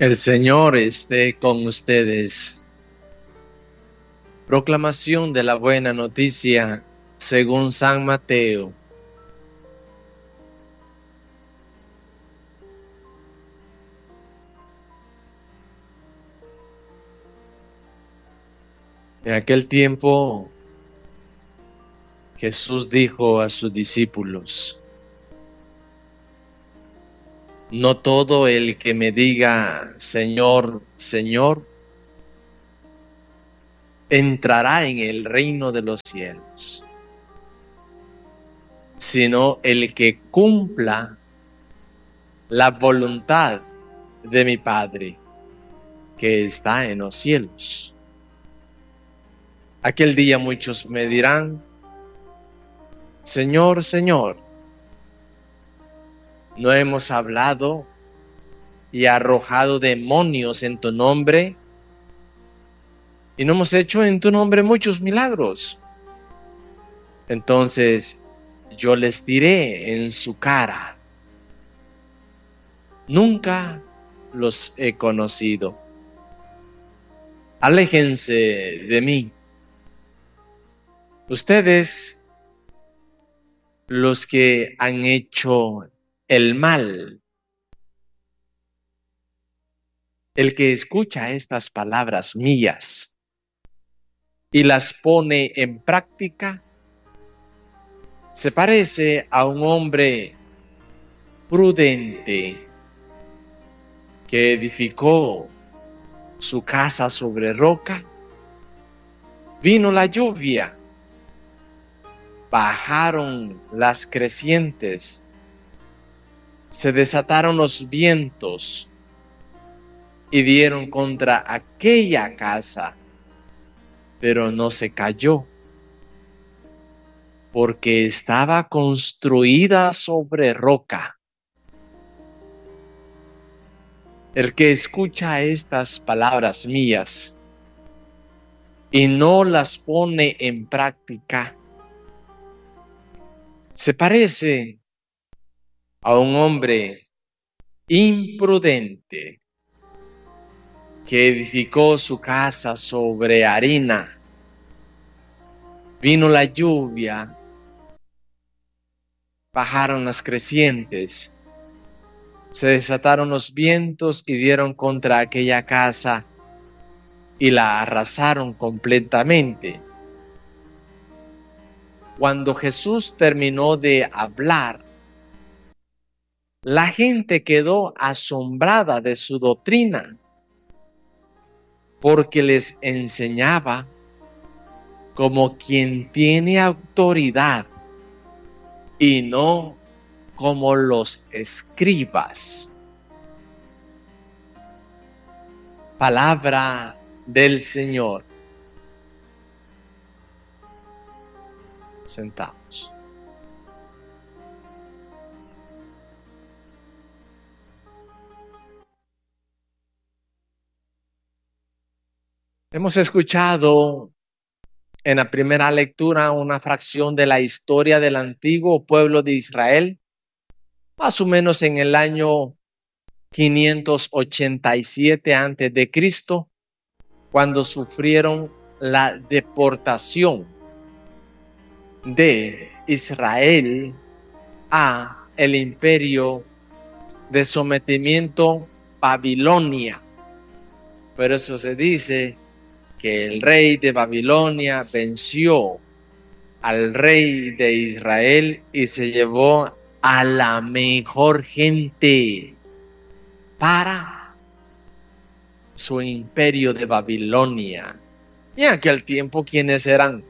El Señor esté con ustedes. Proclamación de la buena noticia según San Mateo. En aquel tiempo, Jesús dijo a sus discípulos: no todo el que me diga Señor, Señor, entrará en el reino de los cielos, sino el que cumpla la voluntad de mi Padre que está en los cielos. Aquel día muchos me dirán: Señor, Señor, ¿no hemos hablado y arrojado demonios en tu nombre? ¿Y no hemos hecho en tu nombre muchos milagros? Entonces yo les diré en su cara: nunca los he conocido. Aléjense de mí. Ustedes, los que han hecho el mal. El que escucha estas palabras mías y las pone en práctica, se parece a un hombre prudente que edificó su casa sobre roca. Vino la lluvia, bajaron las crecientes, se desataron los vientos y dieron contra aquella casa, pero no se cayó, porque estaba construida sobre roca. El que escucha estas palabras mías y no las pone en práctica, se parece a un hombre imprudente que edificó su casa sobre arena. Vino la lluvia, bajaron las crecientes, se desataron los vientos y dieron contra aquella casa y la arrasaron completamente. Cuando Jesús terminó de hablar, la gente quedó asombrada de su doctrina, porque les enseñaba como quien tiene autoridad y no como los escribas. Palabra del Señor. Sentados. Hemos escuchado en la primera lectura una fracción de la historia del antiguo pueblo de Israel, más o menos en el año 587 a.C., cuando sufrieron la deportación de Israel a el imperio de sometimiento Babilonia. Por eso se dice que el rey de Babilonia venció al rey de Israel y se llevó a la mejor gente para su imperio de Babilonia. Y en aquel tiempo, ¿quiénes eran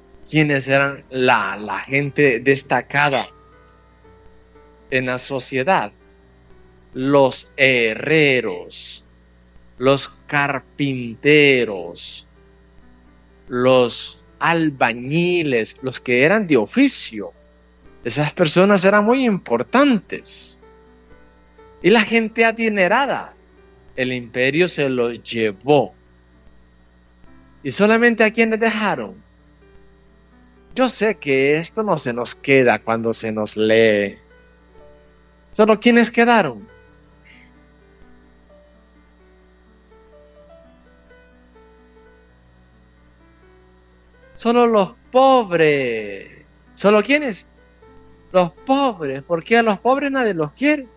la gente destacada en la sociedad? Los herreros, los carpinteros, los albañiles, los que eran de oficio. Esas personas eran muy importantes. Y la gente adinerada, el imperio se los llevó. ¿Y solamente a quienes dejaron? Yo sé que esto no se nos queda cuando se nos lee. ¿Solo quiénes quedaron? solo los pobres. ¿Solo quiénes? Los pobres. Porque a los pobres nadie los quiere.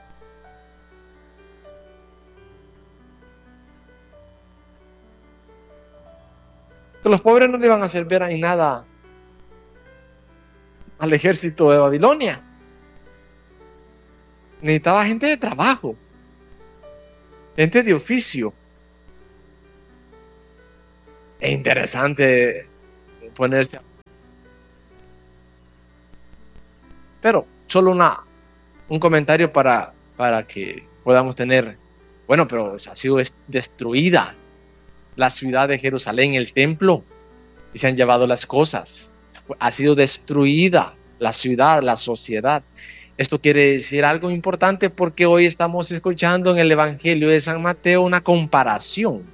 Que los pobres no le iban a servir en nada al ejército de Babilonia. Necesitaba gente de trabajo, gente de oficio. Es interesante ponerse. Pero solo un comentario para que podamos tener. Bueno, pero ha sido destruida la ciudad de Jerusalén, el templo, y se han llevado las cosas. Ha sido destruida la ciudad, la sociedad. Esto quiere decir algo importante porque hoy estamos escuchando en el Evangelio de San Mateo una comparación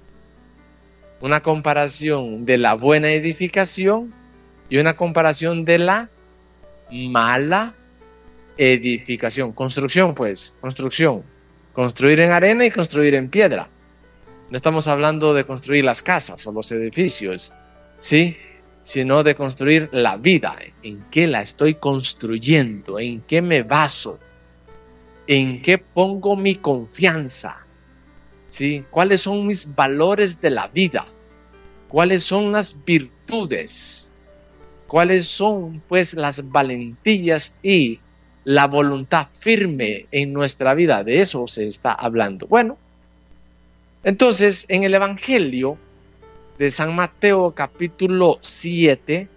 de la buena edificación y una comparación de la mala edificación. Construcción, construir en arena y construir en piedra. No estamos hablando de construir las casas o los edificios, ¿sí? Sino de construir la vida. ¿En qué la estoy construyendo? ¿En qué me baso? ¿En qué pongo mi confianza? ¿Sí? ¿Cuáles son mis valores de la vida? ¿Cuáles son las virtudes? ¿Cuáles son, pues, las valentías y la voluntad firme en nuestra vida? De eso se está hablando. Bueno, entonces, en el Evangelio de San Mateo, capítulo 7,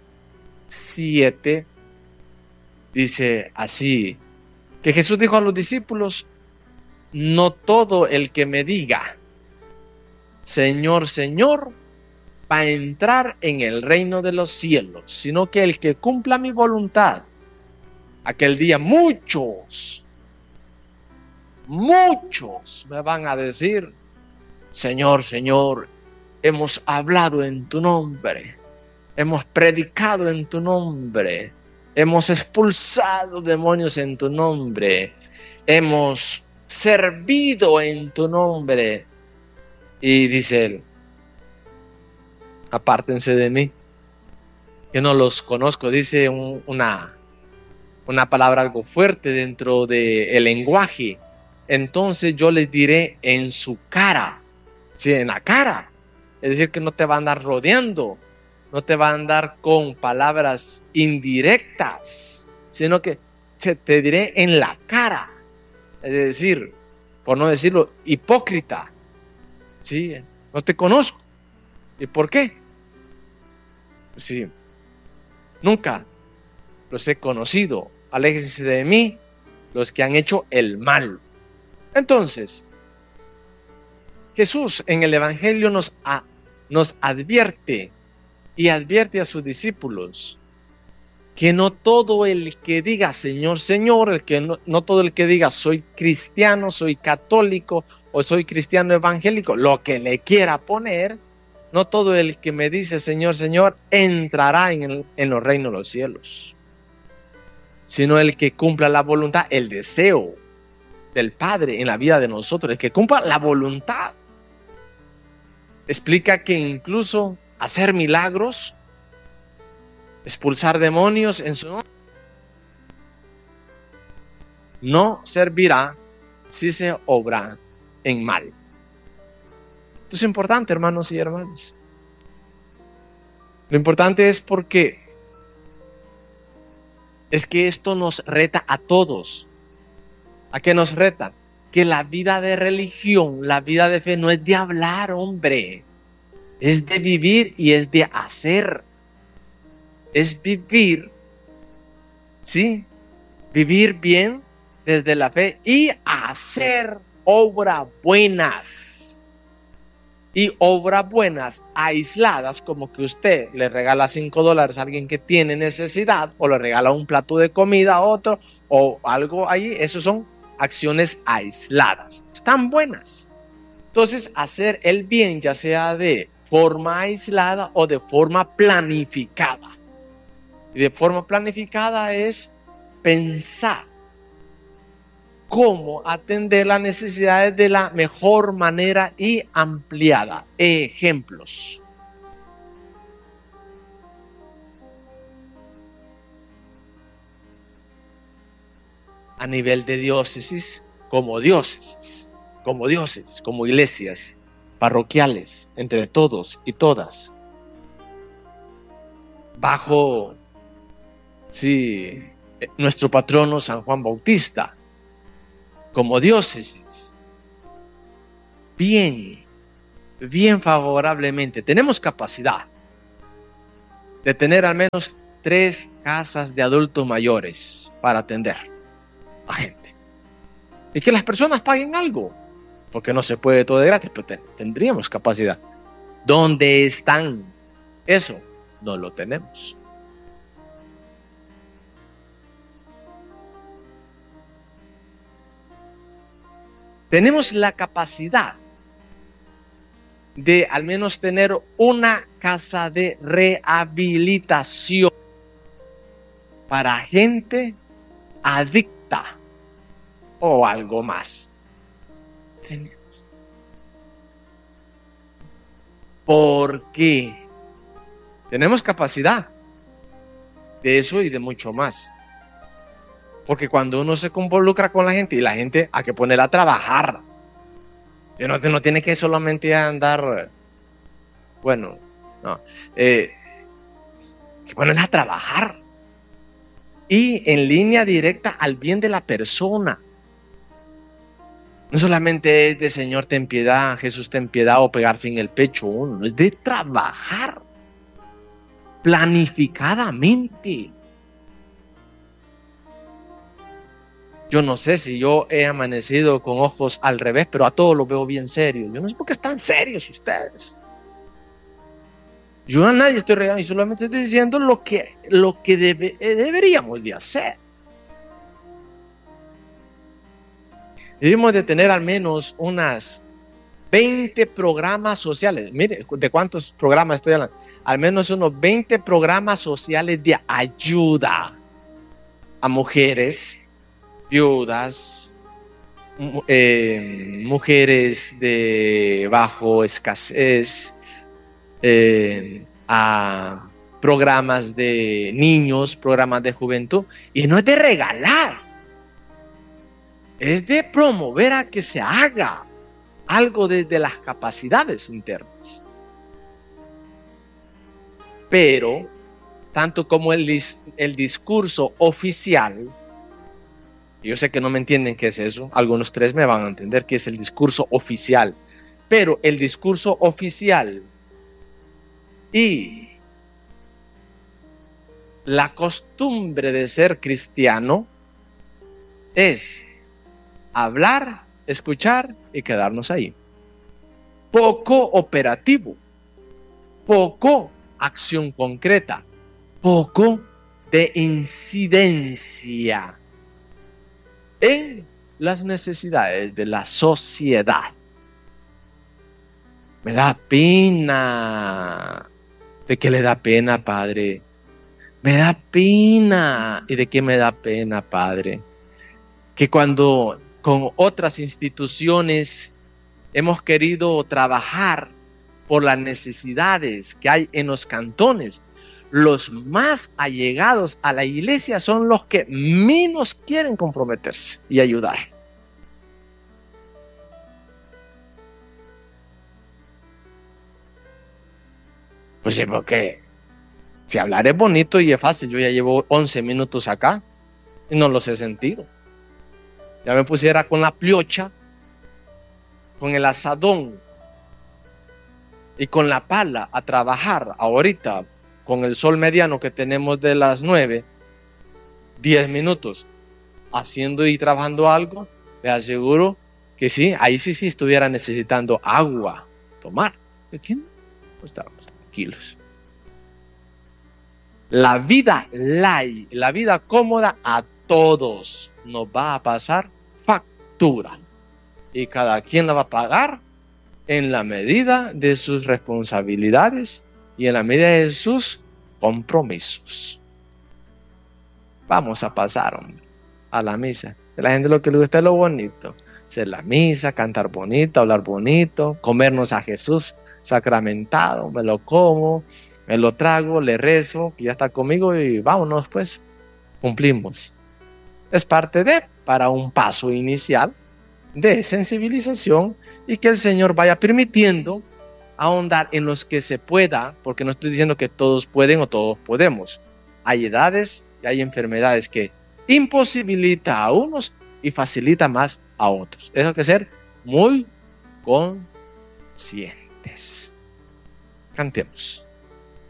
dice así, que Jesús dijo a los discípulos: no todo el que me diga, Señor, Señor, va a entrar en el reino de los cielos, sino que el que cumpla mi voluntad. Aquel día muchos me van a decir: Señor, Señor, hemos hablado en tu nombre, hemos predicado en tu nombre, hemos expulsado demonios en tu nombre, hemos servido en tu nombre. Y dice él: apártense de mí, que no los conozco. Dice una palabra algo fuerte dentro del lenguaje. Entonces yo les diré en su cara. Sí, en la cara. Es decir, que no te va a andar rodeando, no te va a andar con palabras indirectas, sino que te diré en la cara. Es decir, por no decirlo, hipócrita. Sí, no te conozco. ¿Y por qué? Sí, nunca los he conocido. Aléjense de mí los que han hecho el mal. Entonces, Jesús en el Evangelio nos advierte y advierte a sus discípulos que no todo el que diga Señor, Señor, no todo el que diga soy cristiano, soy católico o soy cristiano evangélico, lo que le quiera poner, no todo el que me dice Señor, Señor entrará en los reinos de los cielos, sino el que cumpla la voluntad, el deseo del Padre en la vida de nosotros, el que cumpla la voluntad. Explica que incluso hacer milagros, expulsar demonios en su nombre, no servirá si se obra en mal. Esto es importante, hermanos y hermanas. Lo importante es porque es que esto nos reta a todos. ¿A qué nos reta? Que la vida de religión, la vida de fe no es de hablar, hombre. Es de vivir y es de hacer. Es vivir, ¿sí? Vivir bien desde la fe y hacer obras buenas. Y obras buenas aisladas, como que usted le regala $5 a alguien que tiene necesidad, o le regala un plato de comida a otro, o algo ahí. Esos son acciones aisladas. Están buenas. Entonces, hacer el bien, ya sea de forma aislada o de forma planificada. Y de forma planificada es pensar cómo atender las necesidades de la mejor manera y ampliada. Ejemplos. a nivel de diócesis, como diócesis, como iglesias parroquiales, entre todos y todas, bajo, sí, nuestro patrono San Juan Bautista, como diócesis, bien favorablemente. Tenemos capacidad de tener al menos 3 casas de adultos mayores para atender a gente. Y que las personas paguen algo, porque no se puede todo de gratis, pero tendríamos capacidad. ¿Dónde están? Eso no lo tenemos. Tenemos la capacidad de al menos tener una casa de rehabilitación para gente adicta o algo más. Tenemos. ¿Por qué? Tenemos capacidad de eso y de mucho más. Porque cuando uno se involucra con la gente y la gente hay que ponerla a trabajar. No tiene que solamente andar, bueno, no, hay que ponerla a trabajar. Y en línea directa al bien de la persona. No solamente es de Señor ten piedad, Jesús ten piedad o pegarse en el pecho uno. Es de trabajar planificadamente. Yo no sé si yo he amanecido con ojos al revés, pero a todos los veo bien serios. Yo no sé por qué están serios ustedes. Yo a nadie estoy regalando y solamente estoy diciendo lo que deberíamos de hacer. Debemos de tener al menos unas 20 programas sociales. Mire, ¿de cuántos programas estoy hablando? Al menos unos 20 programas sociales de ayuda a mujeres, viudas, mujeres de bajo escasez, a programas de niños, programas de juventud. Y no es de regalar, es de promover a que se haga algo desde las capacidades internas. Pero, tanto como el discurso oficial, yo sé que no me entienden qué es eso, algunos 3 me van a entender qué es el discurso oficial, pero el discurso oficial y la costumbre de ser cristiano es hablar, escuchar y quedarnos ahí. Poco operativo, poco acción concreta, poco de incidencia en las necesidades de la sociedad. Me da pena. ¿De qué le da pena, Padre? Me da pena. ¿Y de qué me da pena, Padre? Que cuando con otras instituciones hemos querido trabajar por las necesidades que hay en los cantones, los más allegados a la iglesia son los que menos quieren comprometerse y ayudar. Pues sí, porque si hablar es bonito y es fácil, yo ya llevo 11 minutos acá y no los he sentido. Ya me pusiera con la piocha, con el asadón y con la pala a trabajar ahorita, con el sol mediano que tenemos de las 9, 10 minutos, haciendo y trabajando algo, les aseguro que sí, ahí sí estuviera necesitando agua, tomar. Aquí no, pues estábamos tranquilos. La vida light, la vida cómoda a todos nos va a pasar factura. Y cada quien la va a pagar en la medida de sus responsabilidades y en la medida de sus compromisos. Vamos a pasar, hombre, a la misa. A la gente lo que le gusta es lo bonito. Hacer la misa, cantar bonito, hablar bonito, comernos a Jesús sacramentado. Me lo como, me lo trago, le rezo, que ya está conmigo y vámonos pues. Cumplimos. Es parte de, para un paso inicial de sensibilización y que el Señor vaya permitiendo ahondar en los que se pueda, porque no estoy diciendo que todos pueden o todos podemos. Hay edades y hay enfermedades que imposibilita a unos y facilita más a otros. Eso hay que ser muy conscientes. Cantemos.